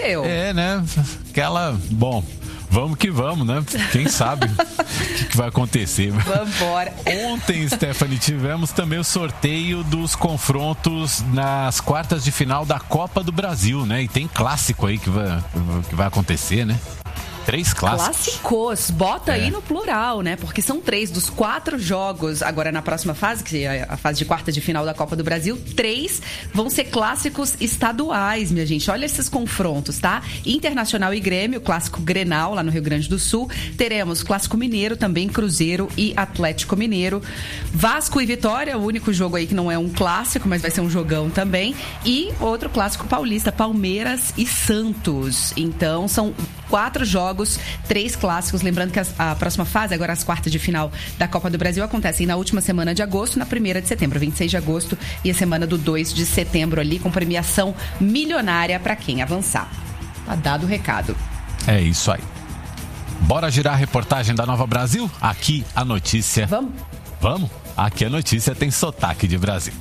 eu. Né? Bom, vamos que vamos, né? Quem sabe o que vai acontecer. Vambora. Ontem, Stephanie, tivemos também o sorteio dos confrontos nas quartas de final da Copa do Brasil, né? E tem clássico aí que vai acontecer, né? 3 clássicos. Bota aí no plural, né? Porque são 3 dos 4 jogos. Agora, na próxima fase, que é a fase de quarta de final da Copa do Brasil, 3 vão ser clássicos estaduais, minha gente. Olha esses confrontos, tá? Internacional e Grêmio, clássico Grenal, lá no Rio Grande do Sul. Teremos clássico mineiro também, Cruzeiro e Atlético Mineiro. Vasco e Vitória, o único jogo aí que não é um clássico, mas vai ser um jogão também. E outro clássico paulista, Palmeiras e Santos. Então, são 4 jogos, 3 clássicos. Lembrando que a próxima fase, agora as quartas de final da Copa do Brasil, acontecem na última semana de agosto, na 1ª de setembro, 26 de agosto, e a semana do 2 de setembro ali, com premiação milionária para quem avançar. Tá dado o recado. É isso aí. Bora girar a reportagem da Nova Brasil? Aqui a notícia... Vamos? Aqui a notícia tem sotaque de Brasil.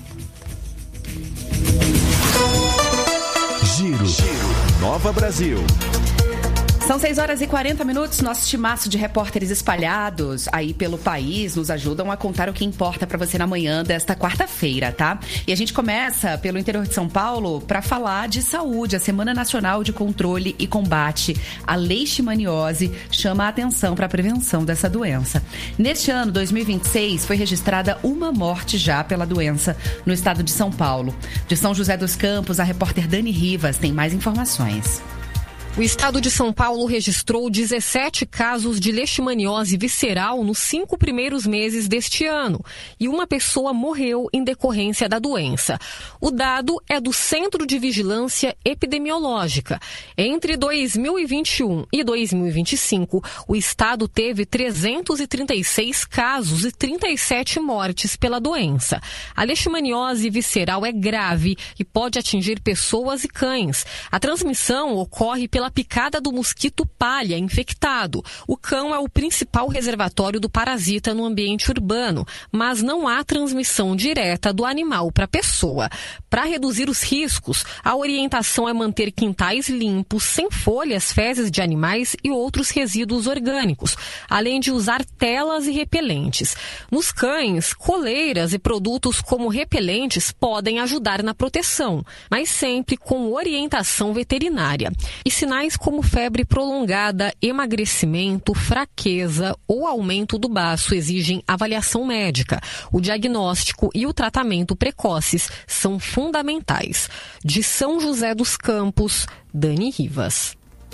Giro Nova Brasil. São 6h40, nosso timaço de repórteres espalhados aí pelo país nos ajudam a contar o que importa para você na manhã desta quarta-feira, tá? E a gente começa pelo interior de São Paulo para falar de saúde. A Semana Nacional de Controle e Combate à Leishmaniose chama a atenção para a prevenção dessa doença. Neste ano, 2026, foi registrada uma morte já pela doença no estado de São Paulo. De São José dos Campos, a repórter Dani Rivas tem mais informações. O estado de São Paulo registrou 17 casos de leishmaniose visceral nos 5 primeiros meses deste ano e uma pessoa morreu em decorrência da doença. O dado é do Centro de Vigilância Epidemiológica. Entre 2021 e 2025, o estado teve 336 casos e 37 mortes pela doença. A leishmaniose visceral é grave e pode atingir pessoas e cães. A transmissão ocorre pela picada do mosquito palha infectado. O cão é o principal reservatório do parasita no ambiente urbano, mas não há transmissão direta do animal para a pessoa. Para reduzir os riscos, a orientação é manter quintais limpos, sem folhas, fezes de animais e outros resíduos orgânicos, além de usar telas e repelentes. Nos cães, coleiras e produtos como repelentes podem ajudar na proteção, mas sempre com orientação veterinária. E sinais como febre prolongada, emagrecimento, fraqueza ou aumento do baço exigem avaliação médica. O diagnóstico e o tratamento precoces são fundamentais. De São José dos Campos, Dani Rivas.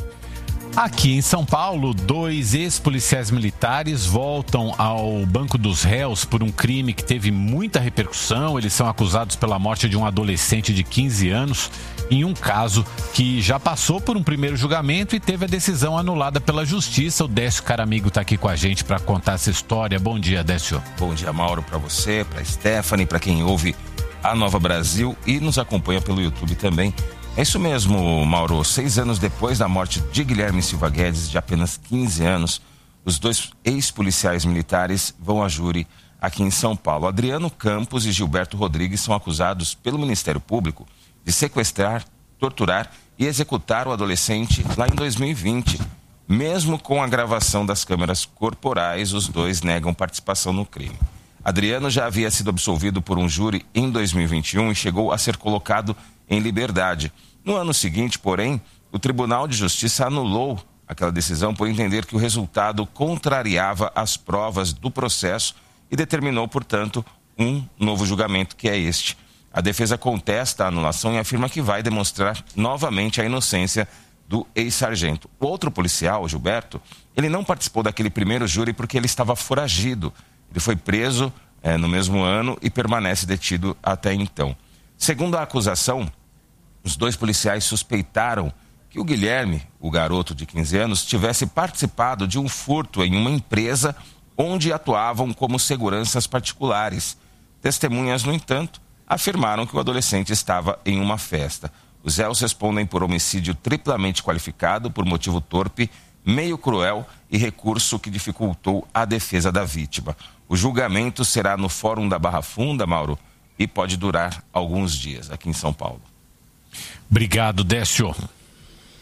Aqui em São Paulo, 2 ex-policiais militares voltam ao banco dos réus por um crime que teve muita repercussão. Eles são acusados pela morte de um adolescente de 15 anos em um caso que já passou por um primeiro julgamento e teve a decisão anulada pela justiça. O Décio Caramigo está aqui com a gente para contar essa história. Bom dia, Décio. Bom dia, Mauro, para você, para Stephanie, para quem ouve a Nova Brasil e nos acompanha pelo YouTube também. É isso mesmo, Mauro. 6 anos depois da morte de Guilherme Silva Guedes, de apenas 15 anos, os 2 ex-policiais militares vão a júri aqui em São Paulo. Adriano Campos e Gilberto Rodrigues são acusados pelo Ministério Público de sequestrar, torturar e executar o adolescente lá em 2020. Mesmo com a gravação das câmeras corporais, os 2 negam participação no crime. Adriano já havia sido absolvido por um júri em 2021 e chegou a ser colocado em liberdade. No ano seguinte, porém, o Tribunal de Justiça anulou aquela decisão por entender que o resultado contrariava as provas do processo e determinou, portanto, um novo julgamento, que é este. A defesa contesta a anulação e afirma que vai demonstrar novamente a inocência do ex-sargento. O outro policial, Gilberto, ele não participou daquele primeiro júri porque ele estava foragido. Ele foi preso no mesmo ano e permanece detido até então. Segundo a acusação, os 2 policiais suspeitaram que o Guilherme, o garoto de 15 anos, tivesse participado de um furto em uma empresa onde atuavam como seguranças particulares. Testemunhas, no entanto, afirmaram que o adolescente estava em uma festa. Os réus respondem por homicídio triplamente qualificado, por motivo torpe, meio cruel e recurso que dificultou a defesa da vítima. O julgamento será no Fórum da Barra Funda, Mauro, e pode durar alguns dias aqui em São Paulo. Obrigado, Décio.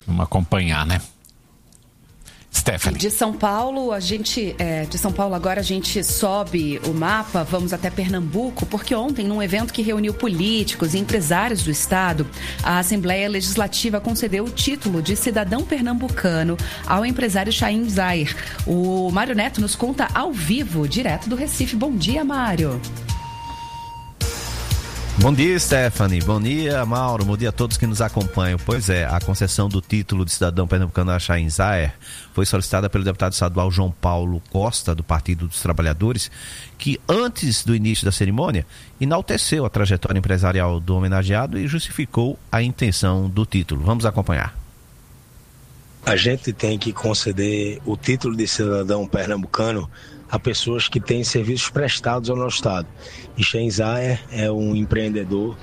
Vamos acompanhar, né? Stephanie. De São Paulo, agora a gente sobe o mapa, vamos até Pernambuco, porque ontem, num evento que reuniu políticos e empresários do estado, a Assembleia Legislativa concedeu o título de cidadão pernambucano ao empresário Chaim Zayer. O Mário Neto nos conta ao vivo, direto do Recife. Bom dia, Mário. Bom dia, Stephanie. Bom dia, Mauro. Bom dia a todos que nos acompanham. Pois é, a concessão do título de cidadão pernambucano a Chaim Zayer foi solicitada pelo deputado estadual João Paulo Costa, do Partido dos Trabalhadores, que antes do início da cerimônia enalteceu a trajetória empresarial do homenageado e justificou a intenção do título. Vamos acompanhar. A gente tem que conceder o título de cidadão pernambucano a pessoas que têm serviços prestados ao nosso estado. E Chaim Zayer é um empreendedor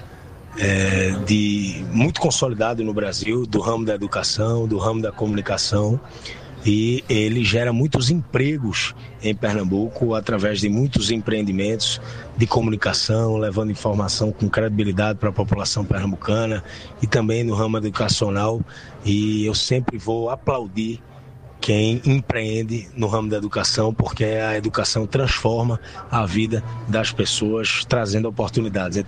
muito consolidado no Brasil, do ramo da educação, do ramo da comunicação, e ele gera muitos empregos em Pernambuco através de muitos empreendimentos de comunicação, levando informação com credibilidade para a população pernambucana e também no ramo educacional. E eu sempre vou aplaudir quem empreende no ramo da educação, porque a educação transforma a vida das pessoas, trazendo oportunidades.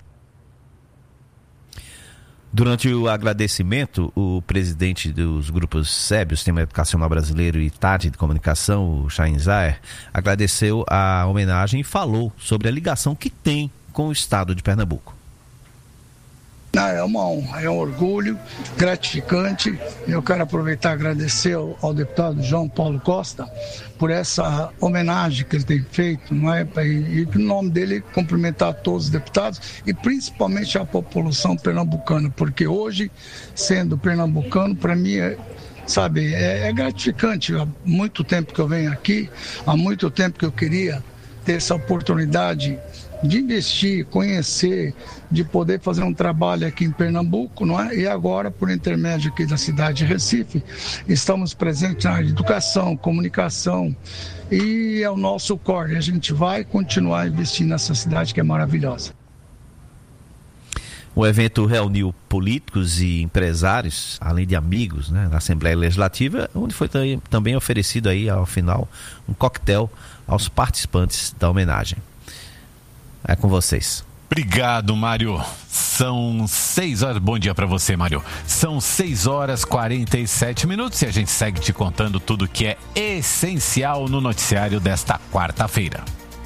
Durante o agradecimento, o presidente dos grupos SEB, o Sistema Educacional Brasileiro, e TAD de Comunicação, o Chaim Zayer, agradeceu a homenagem e falou sobre a ligação que tem com o estado de Pernambuco. É uma honra, é um orgulho gratificante. Eu quero aproveitar e agradecer ao deputado João Paulo Costa por essa homenagem que ele tem feito, não é? E em nome dele cumprimentar todos os deputados e principalmente a população pernambucana, porque hoje, sendo pernambucano, para mim é gratificante. Há muito tempo que eu venho aqui, há muito tempo que eu queria ter essa oportunidade de investir, conhecer, de poder fazer um trabalho aqui em Pernambuco, não é? E agora, por intermédio aqui da cidade de Recife, estamos presentes na área de educação, comunicação, e é o nosso core. A gente vai continuar investindo nessa cidade que é maravilhosa. O evento reuniu políticos e empresários, além de amigos, né, na Assembleia Legislativa, onde foi também oferecido aí, ao final, um coquetel aos participantes da homenagem. É com vocês. Obrigado, Mário. São 6 horas. Bom dia para você, Mário. São 6h47 e a gente segue te contando tudo que é essencial no noticiário desta quarta-feira.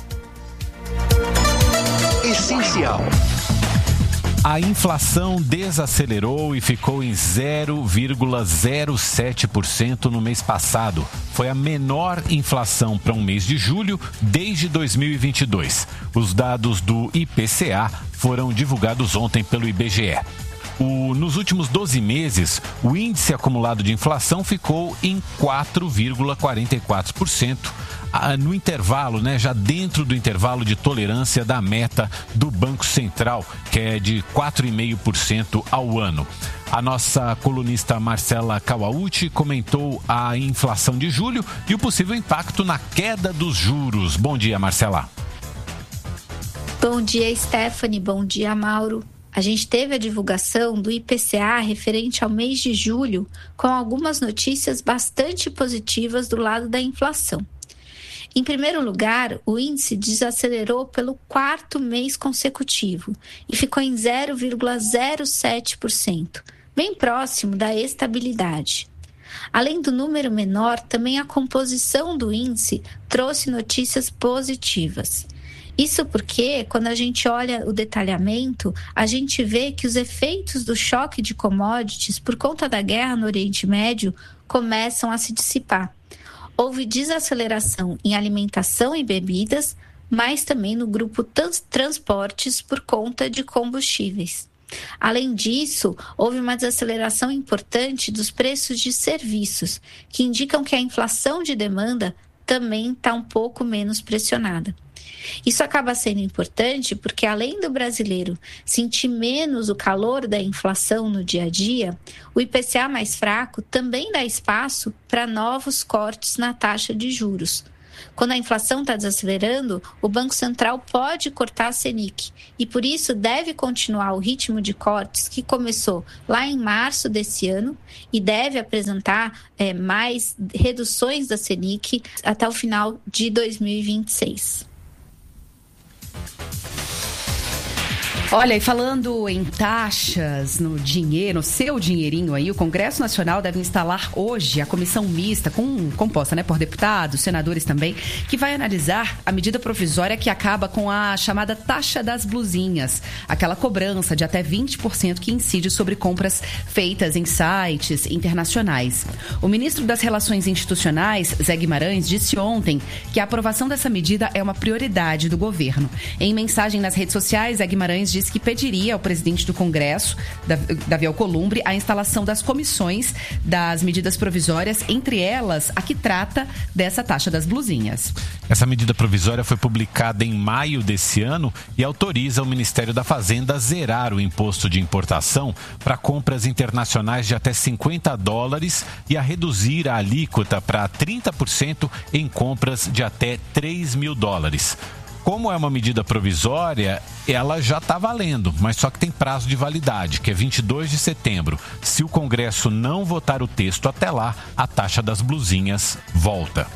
Essencial. A inflação desacelerou e ficou em 0,07% no mês passado. Foi a menor inflação para um mês de julho desde 2022. Os dados do IPCA foram divulgados ontem pelo IBGE. Nos últimos 12 meses, o índice acumulado de inflação ficou em 4,44%. No intervalo, né, já dentro do intervalo de tolerância da meta do Banco Central, que é de 4,5% ao ano. A nossa colunista Marcela Kawauchi comentou a inflação de julho e o possível impacto na queda dos juros. Bom dia, Marcela. Bom dia, Stephanie. Bom dia, Mauro. A gente teve a divulgação do IPCA referente ao mês de julho, com algumas notícias bastante positivas do lado da inflação. Em primeiro lugar, o índice desacelerou pelo 4º mês consecutivo e ficou em 0,07%, bem próximo da estabilidade. Além do número menor, também a composição do índice trouxe notícias positivas. Isso porque, quando a gente olha o detalhamento, a gente vê que os efeitos do choque de commodities por conta da guerra no Oriente Médio começam a se dissipar. Houve desaceleração em alimentação e bebidas, mas também no grupo transportes por conta de combustíveis. Além disso, houve uma desaceleração importante dos preços de serviços, que indicam que a inflação de demanda também está um pouco menos pressionada. Isso acaba sendo importante porque, além do brasileiro sentir menos o calor da inflação no dia a dia, o IPCA mais fraco também dá espaço para novos cortes na taxa de juros. Quando a inflação está desacelerando, o Banco Central pode cortar a Selic e, por isso, deve continuar o ritmo de cortes que começou lá em março desse ano e deve apresentar mais reduções da Selic até o final de 2026. Olha, e falando em taxas, no dinheiro, no seu dinheirinho aí, o Congresso Nacional deve instalar hoje a comissão mista, composta por deputados, senadores também, que vai analisar a medida provisória que acaba com a chamada taxa das blusinhas, aquela cobrança de até 20% que incide sobre compras feitas em sites internacionais. O ministro das Relações Institucionais, Zé Guimarães, disse ontem que a aprovação dessa medida é uma prioridade do governo. Em mensagem nas redes sociais, Zé Guimarães disse que pediria ao presidente do Congresso, Davi Alcolumbre, a instalação das comissões das medidas provisórias, entre elas a que trata dessa taxa das blusinhas. Essa medida provisória foi publicada em maio desse ano e autoriza o Ministério da Fazenda a zerar o imposto de importação para compras internacionais de até $50 e a reduzir a alíquota para 30% em compras de até $3.000. Como é uma medida provisória, ela já está valendo, mas só que tem prazo de validade, que é 22 de setembro. Se o Congresso não votar o texto até lá, a taxa das blusinhas volta.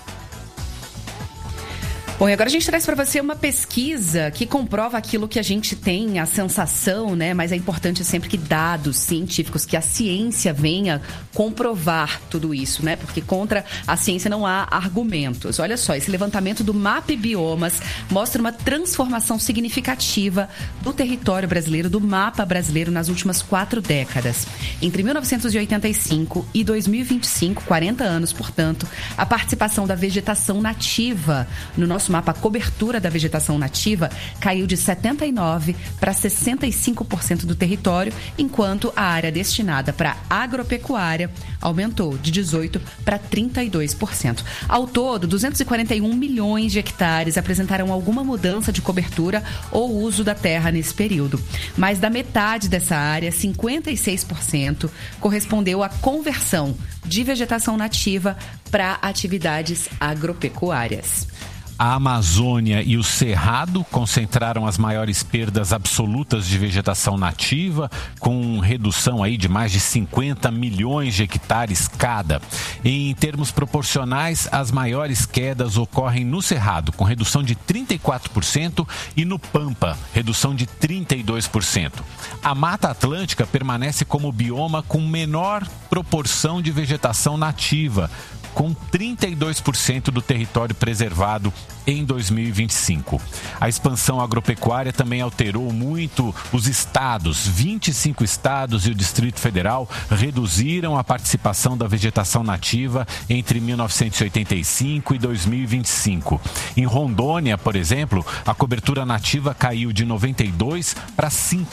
Bom, e agora a gente traz para você uma pesquisa que comprova aquilo que a gente tem, a sensação, né? Mas é importante sempre que dados científicos, que a ciência venha comprovar tudo isso, né? Porque contra a ciência não há argumentos. Olha só, esse levantamento do MAP Biomas mostra uma transformação significativa do território brasileiro, do mapa brasileiro nas últimas 4 décadas. Entre 1985 e 2025, 40 anos, portanto, a participação da vegetação nativa no nosso mapa, a cobertura da vegetação nativa caiu de 79% para 65% do território, enquanto a área destinada para agropecuária aumentou de 18% para 32%. Ao todo, 241 milhões de hectares apresentaram alguma mudança de cobertura ou uso da terra nesse período. Mais da metade dessa área, 56%, correspondeu à conversão de vegetação nativa para atividades agropecuárias. A Amazônia e o Cerrado concentraram as maiores perdas absolutas de vegetação nativa, com redução aí de mais de 50 milhões de hectares cada. Em termos proporcionais, as maiores quedas ocorrem no Cerrado, com redução de 34%, e no Pampa, redução de 32%. A Mata Atlântica permanece como bioma com menor proporção de vegetação nativa, com 32% do território preservado em 2025. A expansão agropecuária também alterou muito os estados. 25 estados e o Distrito Federal reduziram a participação da vegetação nativa entre 1985 e 2025. Em Rondônia, por exemplo, a cobertura nativa caiu de 92% para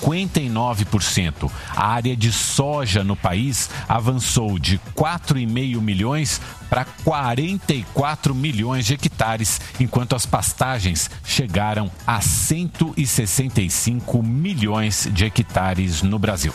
59%. A área de soja no país avançou de 4,5 milhões para 44 milhões de hectares, enquanto as pastagens chegaram a 165 milhões de hectares no Brasil.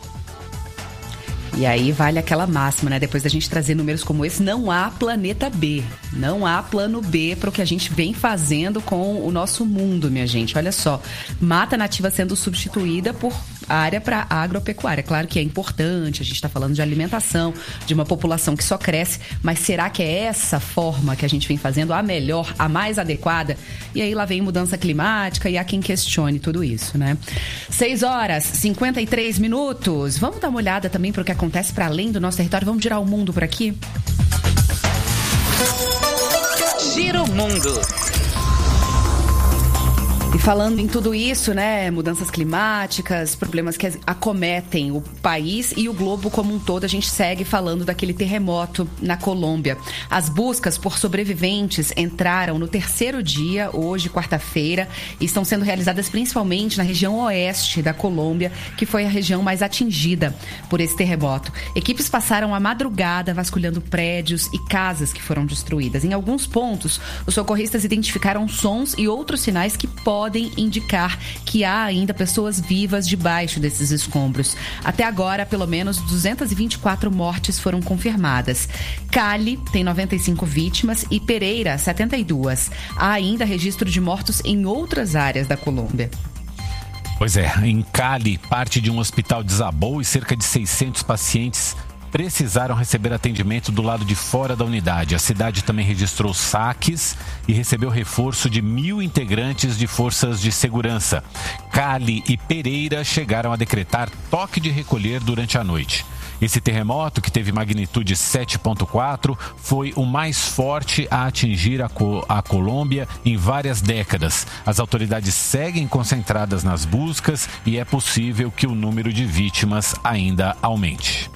E aí vale aquela máxima, né? Depois da gente trazer números como esse, não há planeta B. Não há plano B para o que a gente vem fazendo com o nosso mundo, minha gente. Olha só, mata nativa sendo substituída por área para agropecuária. Claro que é importante, a gente está falando de alimentação, de uma população que só cresce, mas será que é essa forma que a gente vem fazendo a melhor, a mais adequada? E aí lá vem mudança climática e há quem questione tudo isso, né? 6h53. Vamos dar uma olhada também para o que acontece para além do nosso território. Vamos girar o mundo por aqui? Gira o mundo. E falando em tudo isso, né, mudanças climáticas, problemas que acometem o país e o globo como um todo, a gente segue falando daquele terremoto na Colômbia. As buscas por sobreviventes entraram no 3º dia, hoje, quarta-feira, e estão sendo realizadas principalmente na região oeste da Colômbia, que foi a região mais atingida por esse terremoto. Equipes passaram a madrugada vasculhando prédios e casas que foram destruídas. Em alguns pontos, os socorristas identificaram sons e outros sinais que podem podem indicar que há ainda pessoas vivas debaixo desses escombros. Até agora, pelo menos 224 mortes foram confirmadas. Cali tem 95 vítimas e Pereira, 72. Há ainda registro de mortos em outras áreas da Colômbia. Pois é, em Cali, parte de um hospital desabou e cerca de 600 pacientes precisaram receber atendimento do lado de fora da unidade. A cidade também registrou saques e recebeu reforço de 1.000 integrantes de forças de segurança. Cali e Pereira chegaram a decretar toque de recolher durante a noite. Esse terremoto, que teve magnitude 7,4, foi o mais forte a atingir a Colômbia em várias décadas. As autoridades seguem concentradas nas buscas e é possível que o número de vítimas ainda aumente.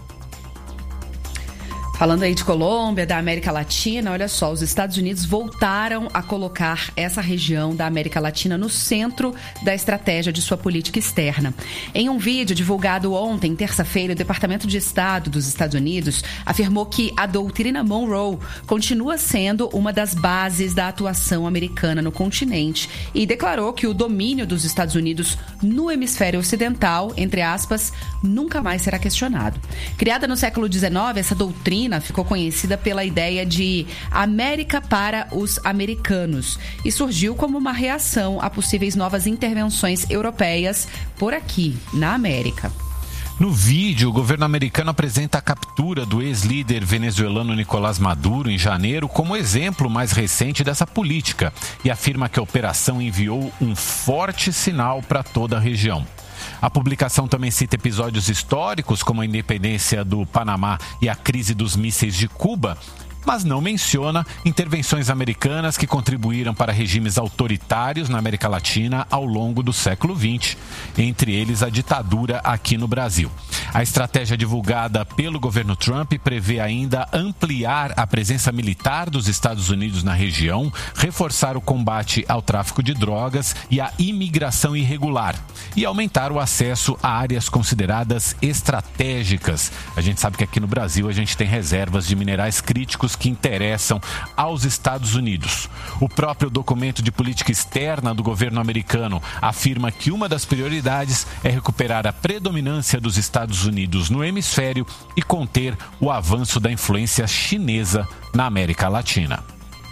Falando aí de Colômbia, da América Latina, olha só, os Estados Unidos voltaram a colocar essa região da América Latina no centro da estratégia de sua política externa. Em um vídeo divulgado ontem, terça-feira, o Departamento de Estado dos Estados Unidos afirmou que a doutrina Monroe continua sendo uma das bases da atuação americana no continente e declarou que o domínio dos Estados Unidos no hemisfério ocidental, entre aspas, nunca mais será questionado. Criada no século XIX, essa doutrina ficou conhecida pela ideia de América para os americanos e surgiu como uma reação a possíveis novas intervenções europeias por aqui, na América. No vídeo, o governo americano apresenta a captura do ex-líder venezuelano Nicolás Maduro em janeiro como exemplo mais recente dessa política e afirma que a operação enviou um forte sinal para toda a região. A publicação também cita episódios históricos como a independência do Panamá e a crise dos mísseis de Cuba, mas não menciona intervenções americanas que contribuíram para regimes autoritários na América Latina ao longo do século XX, entre eles a ditadura aqui no Brasil. A estratégia divulgada pelo governo Trump prevê ainda ampliar a presença militar dos Estados Unidos na região, reforçar o combate ao tráfico de drogas e à imigração irregular e aumentar o acesso a áreas consideradas estratégicas. A gente sabe que aqui no Brasil a gente tem reservas de minerais críticos que interessam aos Estados Unidos. O próprio documento de política externa do governo americano afirma que uma das prioridades é recuperar a predominância dos Estados Unidos no hemisfério e conter o avanço da influência chinesa na América Latina.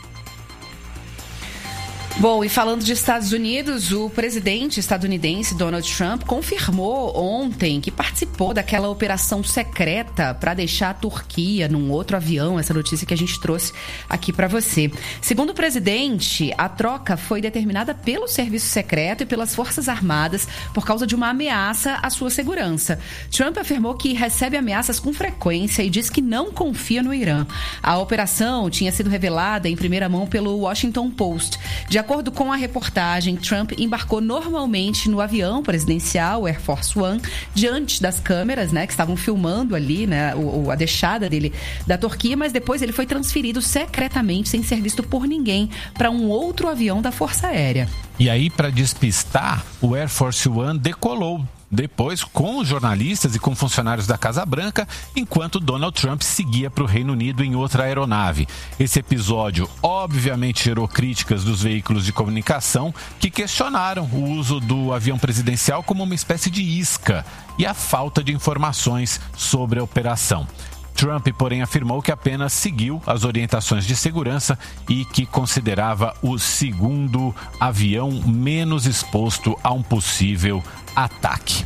Bom, e falando de Estados Unidos, o presidente estadunidense Donald Trump confirmou ontem que participou daquela operação secreta para deixar a Turquia num outro avião, essa notícia que a gente trouxe aqui para você. Segundo o presidente, a troca foi determinada pelo serviço secreto e pelas Forças Armadas por causa de uma ameaça à sua segurança. Trump afirmou que recebe ameaças com frequência e diz que não confia no Irã. A operação tinha sido revelada em primeira mão pelo Washington Post. De acordo com a reportagem, Trump embarcou normalmente no avião presidencial, Air Force One, diante das câmeras, né, que estavam filmando ali, né, a deixada dele da Turquia, mas depois ele foi transferido secretamente, sem ser visto por ninguém, para um outro avião da Força Aérea. E aí, para despistar, o Air Force One decolou depois com os jornalistas e com funcionários da Casa Branca, enquanto Donald Trump seguia para o Reino Unido em outra aeronave. Esse episódio obviamente gerou críticas dos veículos de comunicação que questionaram o uso do avião presidencial como uma espécie de isca e a falta de informações sobre a operação. Trump, porém, afirmou que apenas seguiu as orientações de segurança e que considerava o segundo avião menos exposto a um possível ataque.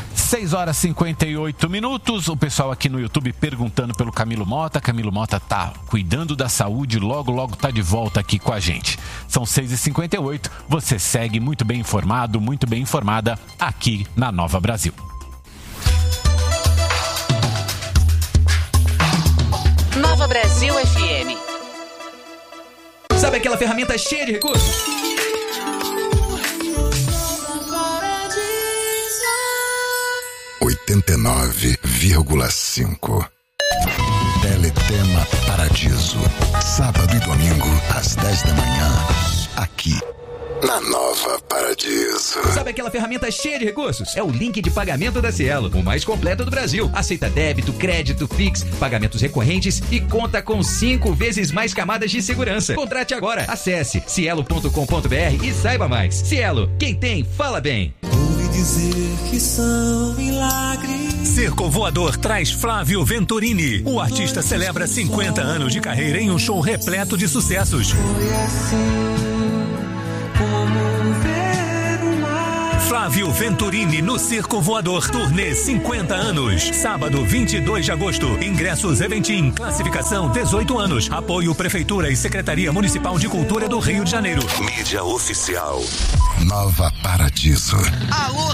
6h58. O pessoal aqui no YouTube perguntando pelo Camilo Mota. Camilo Mota tá cuidando da saúde, logo tá de volta aqui com a gente. São 6h58. Você segue muito bem informado, muito bem informada aqui na Nova Brasil. Nova Brasil FM. Sabe aquela ferramenta cheia de recursos? (89,5) Teletema Paradiso. Sábado e domingo, às 10 da manhã. Aqui, na Nova Paraíba. Paradiso. Sabe aquela ferramenta cheia de recursos? É o link de pagamento da Cielo, o mais completo do Brasil. Aceita débito, crédito, Pix, pagamentos recorrentes e conta com 5 vezes mais camadas de segurança. Contrate agora. Acesse cielo.com.br e saiba mais. Cielo, quem tem, fala bem. Ouvi dizer que são milagres. Circo Voador traz Flávio Venturini. O artista celebra 50 anos de carreira em um show repleto de sucessos. Foi assim como ver o mar. Flávio Venturini no Circo Voador, turnê 50 anos. Sábado 22 de agosto. Ingressos Eventim, classificação 18 anos. Apoio Prefeitura e Secretaria Municipal de Cultura do Rio de Janeiro. Mídia oficial. Nova Paradiso. Alô,